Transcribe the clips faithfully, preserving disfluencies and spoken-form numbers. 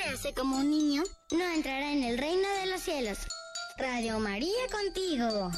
hace como un niño no entrará en el reino de los cielos. Radio María contigo.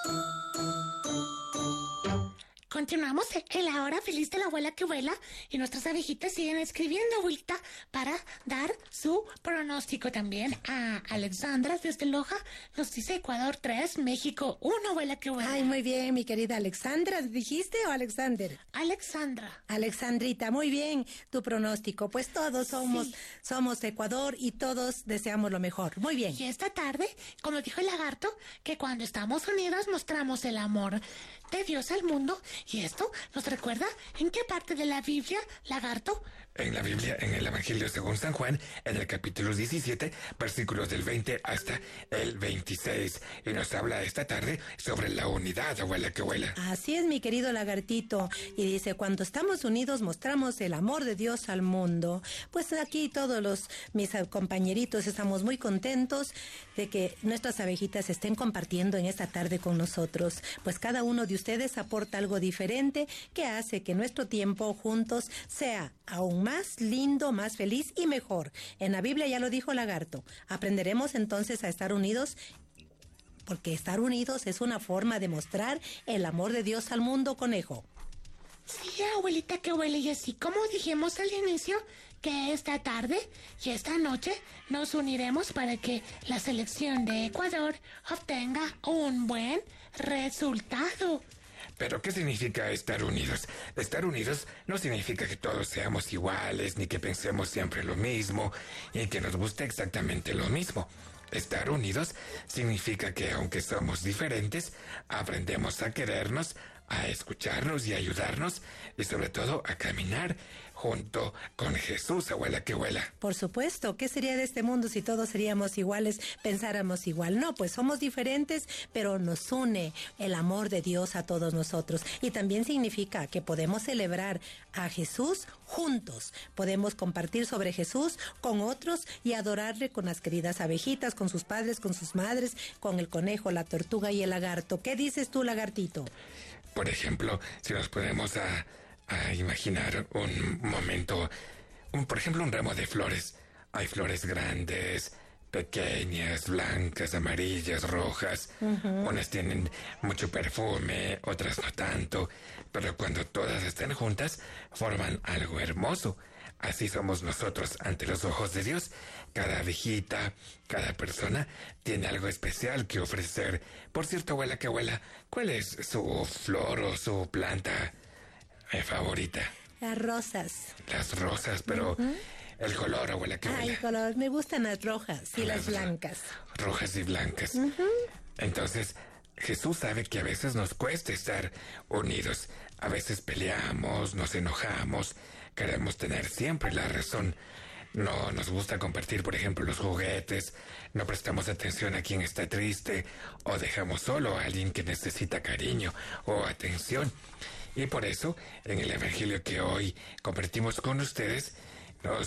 Continuamos en la hora feliz de la abuela que vuela y nuestras abejitas siguen escribiendo, abuelita, para dar su pronóstico también. A Alexandra desde Loja nos dice Ecuador tres, México uno, abuela que vuela. Ay, muy bien, mi querida Alexandra, ¿dijiste o Alexander? Alexandra. Alexandrita, muy bien, tu pronóstico. Pues todos somos, sí. somos Ecuador y todos deseamos lo mejor. Muy bien. Y esta tarde, como dijo el lagarto, que cuando estamos unidos mostramos el amor de Dios al mundo. Y esto nos recuerda en qué parte de la Biblia, lagarto. En la Biblia, en el Evangelio según San Juan, en el capítulo diecisiete, versículos del veinte hasta el veintiséis. Y nos habla esta tarde sobre la unidad, abuela que vuela. Así es, mi querido lagartito. Y dice, cuando estamos unidos mostramos el amor de Dios al mundo. Pues aquí todos los mis compañeritos estamos muy contentos de que nuestras abejitas estén compartiendo en esta tarde con nosotros. Pues cada uno de ustedes aporta algo diferente que hace que nuestro tiempo juntos sea aún más lindo, más feliz y mejor. En la Biblia ya lo dijo Lagarto. Aprenderemos entonces a estar unidos, porque estar unidos es una forma de mostrar el amor de Dios al mundo, conejo. Sí, abuelita que huele, y así como dijimos al inicio, que esta tarde y esta noche nos uniremos para que la selección de Ecuador obtenga un buen resultado. ¿Pero qué significa estar unidos? Estar unidos no significa que todos seamos iguales, ni que pensemos siempre lo mismo, y que nos guste exactamente lo mismo. Estar unidos significa que aunque somos diferentes, aprendemos a querernos, a escucharnos y a ayudarnos, y sobre todo a caminar junto con Jesús, abuela que vuela. Por supuesto, ¿qué sería de este mundo si todos seríamos iguales, pensáramos igual? No, pues somos diferentes, pero nos une el amor de Dios a todos nosotros. Y también significa que podemos celebrar a Jesús juntos, podemos compartir sobre Jesús con otros y adorarle con las queridas abejitas, con sus padres, con sus madres, con el conejo, la tortuga y el lagarto. ¿Qué dices tú, lagartito? Por ejemplo, si nos ponemos a, a imaginar un momento, un, por ejemplo, un ramo de flores. Hay flores grandes, pequeñas, blancas, amarillas, rojas. Uh-huh. Unas tienen mucho perfume, otras no tanto. Pero cuando todas están juntas, forman algo hermoso. Así somos nosotros ante los ojos de Dios. Cada abejita, cada persona tiene algo especial que ofrecer. Por cierto, abuela que abuela, ¿cuál es su flor o su planta eh, favorita? Las rosas. Las rosas, pero uh-huh. el color, abuela que abuela. Ah, el color, me gustan las rojas y las, las blancas. Rojas y blancas. Uh-huh. Entonces, Jesús sabe que a veces nos cuesta estar unidos. A veces peleamos, nos enojamos, queremos tener siempre la razón. No nos gusta compartir, por ejemplo, los juguetes, no prestamos atención a quien está triste, o dejamos solo a alguien que necesita cariño o atención. Y por eso, en el Evangelio que hoy compartimos con ustedes, nos